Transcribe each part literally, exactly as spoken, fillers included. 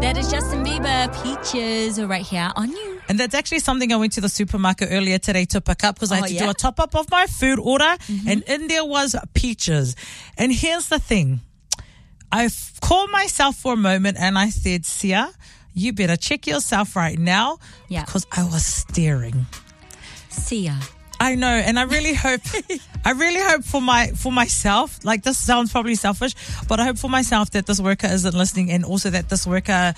That is Justin Bieber, Peaches, right here on you. And that's actually something I went to the supermarket earlier today to pick up because I had Oh, to yeah? do a top up of my food order. Mm-hmm. And in there was Peaches. And here's the thing. I called myself for a moment and I said, Sia, you better check yourself right now. Yeah. Because I was staring. Sia. I know, and I really hope, I really hope for my for myself. Like this sounds probably selfish, but I hope for myself that this worker isn't listening, and also that this worker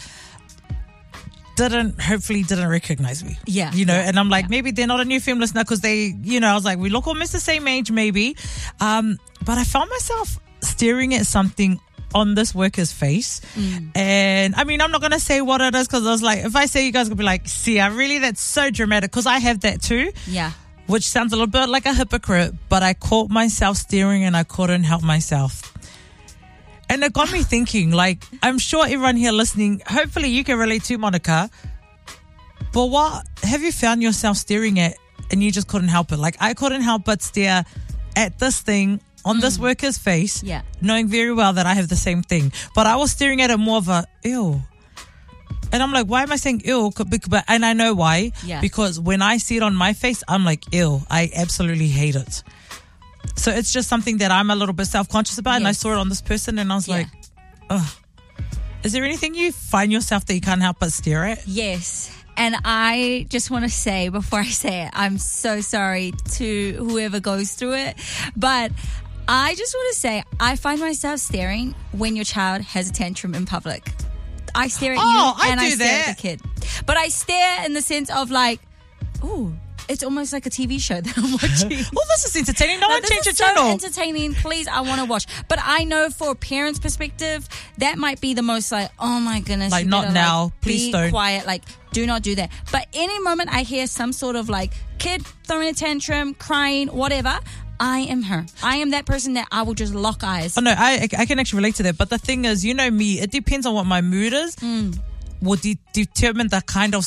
didn't, hopefully, didn't recognize me. Yeah, you know. yeah, and I'm like, yeah. maybe they're not a new F M listener because they, you know, I was like, we look almost the same age, maybe. Um, but I found myself staring at something on this worker's face. Mm. And I mean, I'm not going to say what it is because I was like, if I say, you guys will be like, see, I really, that's so dramatic because I have that too. Yeah. Which sounds a little bit like a hypocrite, but I caught myself staring and I couldn't help myself. And it got me thinking, like, I'm sure everyone here listening, hopefully you can relate to, Monica. But what have you found yourself staring at and you just couldn't help it? Like, I couldn't help but stare at this thing on mm. this worker's face, yeah. knowing very well that I have the same thing. But I was staring at it more of a, ew. And I'm like, why am I saying ew? And I know why. Yeah. Because when I see it on my face, I'm like, ew. I absolutely hate it. So it's just something that I'm a little bit self-conscious about. Yes. And I saw it on this person and I was yeah. like, ugh. Is there anything you find yourself that you can't help but stare at? Yes. And I just want to say, before I say it, I'm so sorry to whoever goes through it. But I just want to say, I find myself staring when your child has a tantrum in public. I stare at oh, you I and do I stare that. at the kid. But I stare in the sense of like, ooh, it's almost like a T V show that I'm watching. Well, this is entertaining. No, no one change the so channel. entertaining. Please, I want to watch. But I know for a parent's perspective, that might be the most like, oh my goodness. Like, you not better, now. Like, Please be don't. quiet. Like, do not do that. But any moment I hear some sort of like kid throwing a tantrum, crying, whatever, I am her. I am that person that I will just lock eyes. Oh, no, I I can actually relate to that. But the thing is, you know me, it depends on what my mood is. Mm. Will de- determine the kind of